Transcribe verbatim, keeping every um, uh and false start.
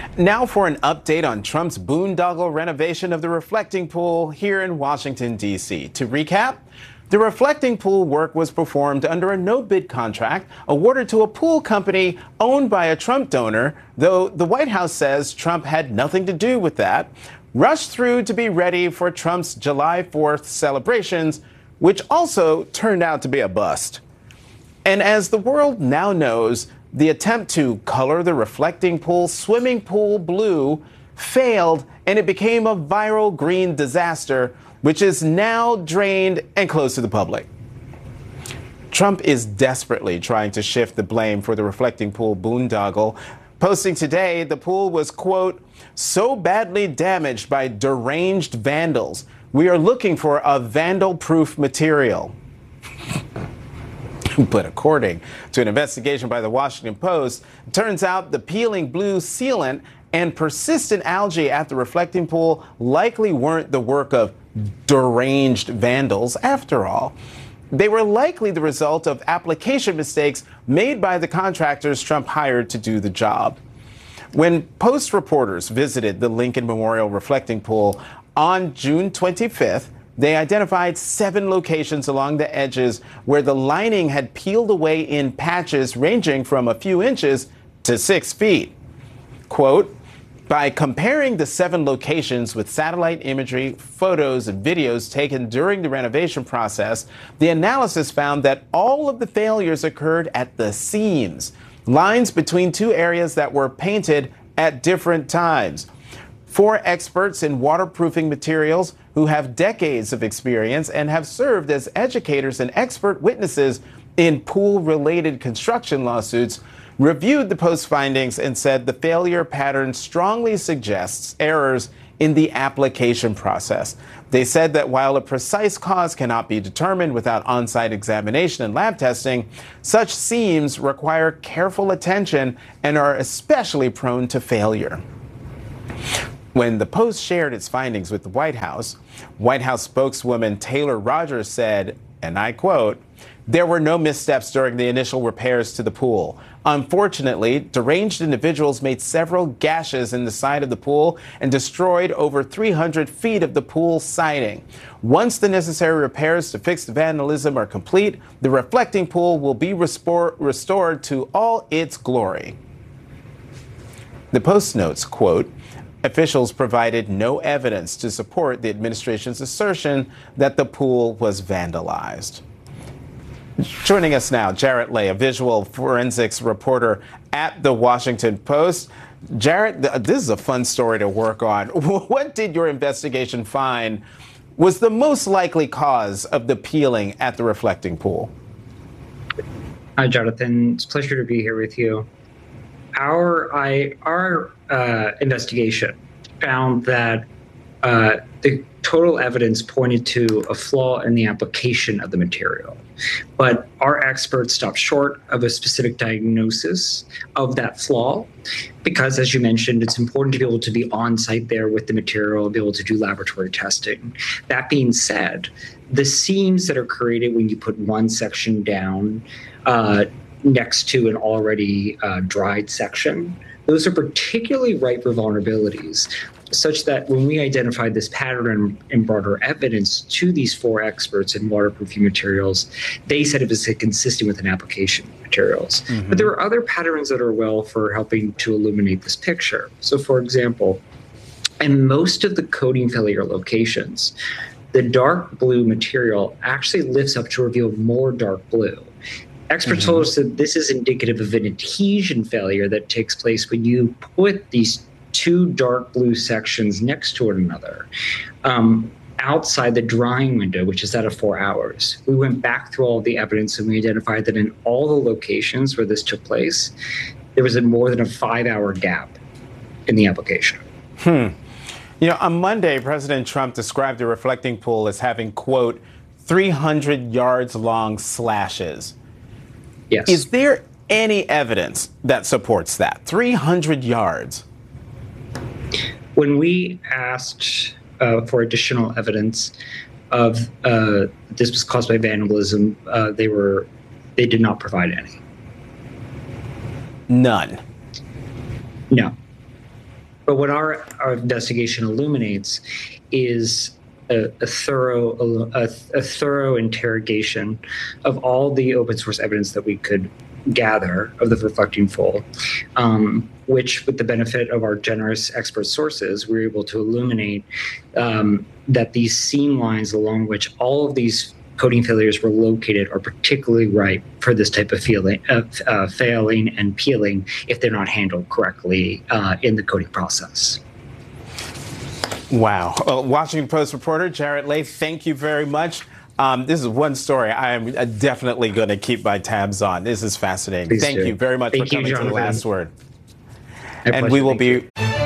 Now for an update on Trump's boondoggle renovation of the reflecting pool here in Washington, D C. To recap, the reflecting pool work was performed under a no-bid contract awarded to a pool company owned by a Trump donor, though the White House says Trump had nothing to do with that, rushed through to be ready for Trump's July fourth celebrations, which also turned out to be a bust. And as the world now knows, the attempt to color the reflecting pool swimming pool blue failed, and it became a viral green disaster, which is now drained and closed to the public. Trump is desperately trying to shift the blame for the reflecting pool boondoggle, posting today the pool was, quote, so badly damaged by deranged vandals. We are looking for a vandal-proof material. But according to an investigation by the Washington Post, it turns out the peeling blue sealant and persistent algae at the reflecting pool likely weren't the work of deranged vandals after all. They were likely the result of application mistakes made by the contractors Trump hired to do the job. When Post reporters visited the Lincoln Memorial reflecting pool on June twenty-fifth, they identified seven locations along the edges where the lining had peeled away in patches ranging from a few inches to six feet. Quote, by comparing the seven locations with satellite imagery, photos, and videos taken during the renovation process, the analysis found that all of the failures occurred at the seams, lines between two areas that were painted at different times. Four experts in waterproofing materials who have decades of experience and have served as educators and expert witnesses in pool-related construction lawsuits reviewed the Post findings and said the failure pattern strongly suggests errors in the application process. They said that while a precise cause cannot be determined without on-site examination and lab testing, such seams require careful attention and are especially prone to failure. When the Post shared its findings with the White House, White House spokeswoman Taylor Rogers said, and I quote, there were no missteps during the initial repairs to the pool. Unfortunately, deranged individuals made several gashes in the side of the pool and destroyed over three hundred feet of the pool siding. Once the necessary repairs to fix the vandalism are complete, the reflecting pool will be respor- restored to all its glory. The Post notes, quote, officials provided no evidence to support the administration's assertion that the pool was vandalized. Joining us now, Jarrett Lay, a visual forensics reporter at the Washington Post. Jarrett, this is a fun story to work on. What did your investigation find was the most likely cause of the peeling at the reflecting pool? Hi, Jonathan. It's a pleasure to be here with you. Our I, our uh, investigation found that uh, the total evidence pointed to a flaw in the application of the material. But our experts stopped short of a specific diagnosis of that flaw because, as you mentioned, it's important to be able to be on site there with the material and be able to do laboratory testing. That being said, the seams that are created when you put one section down uh, next to an already uh, dried section, those are particularly ripe for vulnerabilities, such that when we identified this pattern and brought our evidence to these four experts in waterproofing materials, they said it was consistent with an application materials. Mm-hmm. But there are other patterns that are well for helping to illuminate this picture. So, for example, in most of the coating failure locations, the dark blue material actually lifts up to reveal more dark blue. Experts mm-hmm. told us that this is indicative of an adhesion failure that takes place when you put these two dark blue sections next to one another um, outside the drying window, which is at a four hours. We went back through all the evidence and we identified that in all the locations where this took place, there was a more than a five hour gap in the application. Hmm. You know, on Monday, President Trump described the reflecting pool as having, quote, three hundred yards long slashes. Yes. Is there any evidence that supports that? three hundred yards? When we asked uh, for additional evidence of uh, this was caused by vandalism, uh, they were they did not provide any. None. No. But what our, our investigation illuminates is a, a thorough a, a thorough interrogation of all the open source evidence that we could gather of the reflecting foal, um, which, with the benefit of our generous expert sources, we were able to illuminate um, that these seam lines along which all of these coating failures were located are particularly ripe for this type of feeling, uh, uh, failing and peeling if they're not handled correctly uh, in the coating process. Wow. Well, Washington Post reporter Jarrett Lay, thank you very much. Um, this is one story I am definitely going to keep my tabs on. This is fascinating. Please thank do. you very much Thank for coming you, to The Jonathan. Last Word. My And pleasure. we will Thank be... you.